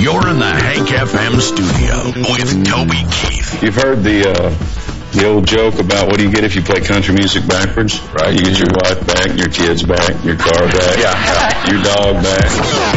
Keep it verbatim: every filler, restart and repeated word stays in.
You're in the Hank F M studio with Toby Keith. You've heard the uh, the old joke about what do you get if you play country music backwards? Right. You get your wife back, your kids back, your car back, yeah. your dog back.